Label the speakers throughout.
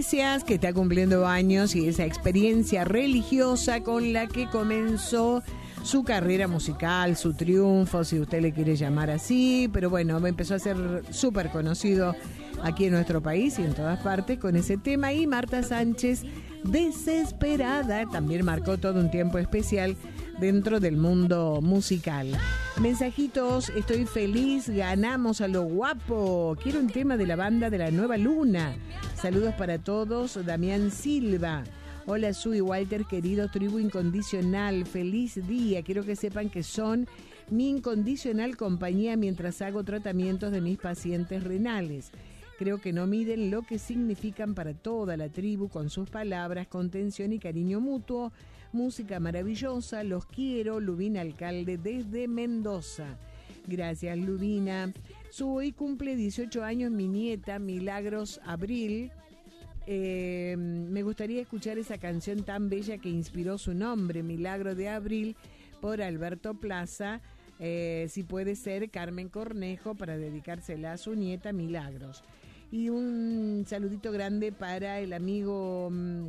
Speaker 1: Iglesias, que está cumpliendo años, y esa experiencia religiosa con la que comenzó su carrera musical, su triunfo, si usted le quiere llamar así, pero bueno, empezó a ser súper conocido aquí en nuestro país y en todas partes con ese tema. Y Marta Sánchez, Desesperada, también marcó todo un tiempo especial dentro del mundo musical. Mensajitos: estoy feliz, ganamos a lo guapo, quiero un tema de la banda de la Nueva Luna. Saludos para todos, Damián Silva. Hola Su y Walter, querido, tribu incondicional, feliz día. Quiero que sepan que son mi incondicional compañía mientras hago tratamientos de mis pacientes renales. Creo que no miden lo que significan para toda la tribu con sus palabras, contención y cariño mutuo. Música maravillosa, los quiero. Lubina Alcalde desde Mendoza. Gracias, Lubina. Su hoy cumple 18 años mi nieta, Milagros Abril. Me gustaría escuchar esa canción tan bella que inspiró su nombre, Milagro de Abril, por Alberto Plaza. Si puede ser, Carmen Cornejo, para dedicársela a su nieta Milagros. Y un saludito grande para el amigo,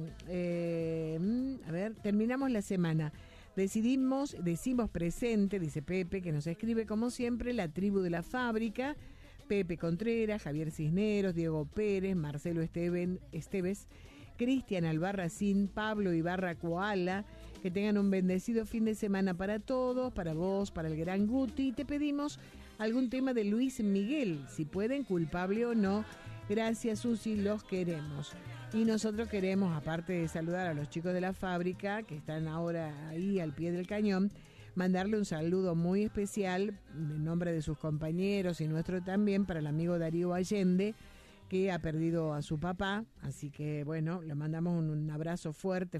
Speaker 1: terminamos la semana. Decimos presente, dice Pepe, que nos escribe como siempre, la tribu de la fábrica. Pepe Contreras, Javier Cisneros, Diego Pérez, Marcelo Esteves, Cristian Albarracín, Pablo Ibarra Koala. Que tengan un bendecido fin de semana para todos, para vos, para el gran Guti. Te pedimos algún tema de Luis Miguel, si pueden, culpable o no. Gracias, Susi, los queremos. Y nosotros queremos, aparte de saludar a los chicos de la fábrica, que están ahora ahí al pie del cañón, mandarle un saludo muy especial en nombre de sus compañeros y nuestro también para el amigo Darío Allende, que ha perdido a su papá. Así que bueno, le mandamos un abrazo fuerte,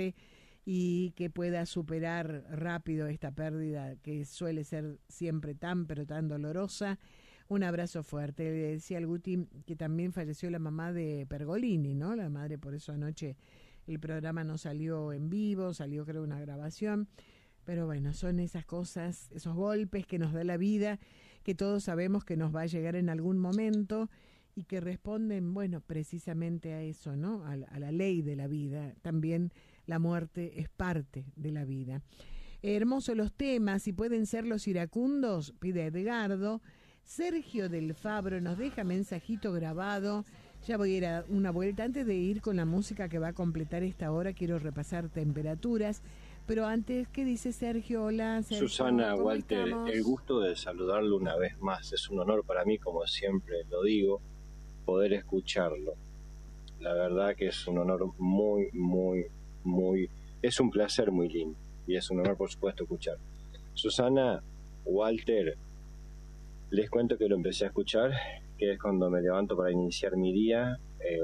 Speaker 1: y que pueda superar rápido esta pérdida que suele ser siempre tan dolorosa. Un abrazo fuerte. Le decía al Guti que también falleció la mamá de Pergolini, ¿no? La madre, por eso anoche el programa no salió en vivo, salió creo una grabación. Pero bueno, son esas cosas, esos golpes que nos da la vida, que todos sabemos que nos va a llegar en algún momento y que responden, bueno, precisamente a eso, ¿no? A la ley de la vida. También la muerte es parte de la vida. Hermosos los temas, si pueden ser los iracundos, pide Edgardo. Sergio del Fabro nos deja mensajito grabado. Ya voy a ir a una vuelta. Antes de ir con la música que va a completar esta hora, quiero repasar temperaturas. Pero antes, ¿qué dice Sergio? Hola, Sergio.
Speaker 2: Susana, Walter, el gusto de saludarlo una vez más. Es un honor para mí, como siempre lo digo, poder escucharlo. La verdad que es un honor muy, es un placer muy lindo. Y es un honor, por supuesto, escuchar. Susana, Walter, les cuento que lo empecé a escuchar, que es cuando me levanto para iniciar mi día,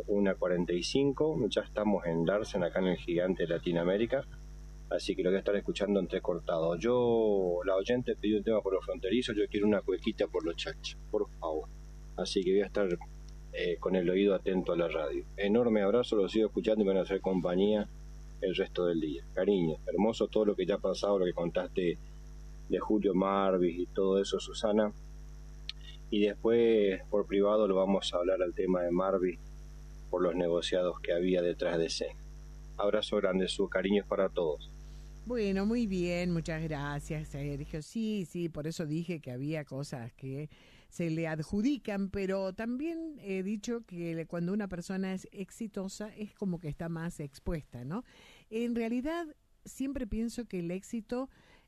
Speaker 2: 1:45. Ya estamos en Larsen, acá en el gigante de Latinoamérica. Así que lo voy a estar escuchando entrecortado. La oyente pidió un tema por los fronterizos, yo quiero una cuequita por los chachas, por favor. Así que voy a estar con el oído atento a la radio. Enorme abrazo, lo sigo escuchando y me van a hacer compañía el resto del día. Cariño, hermoso todo lo que ya ha pasado, lo que contaste de Julio Marvis y todo eso, Susana. Y después, por privado, lo vamos a hablar al tema de Marvis por los negociados que había detrás de ese. Abrazo grande, su cariño es para todos.
Speaker 1: Bueno, muy bien, muchas gracias, Sergio. Sí, por eso dije que había cosas que se le adjudican, pero también he dicho que cuando una persona es exitosa es como que está más expuesta, ¿no? En realidad, siempre pienso que el éxito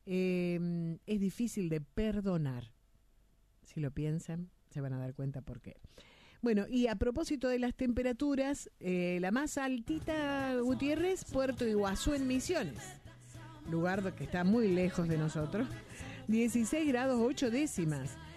Speaker 1: es difícil de perdonar. Si lo piensan, se van a dar cuenta por qué. Bueno, y a propósito de las temperaturas, la más altita, Gutiérrez, Puerto Iguazú en Misiones, lugar que está muy lejos de nosotros, 16 grados 8 décimas.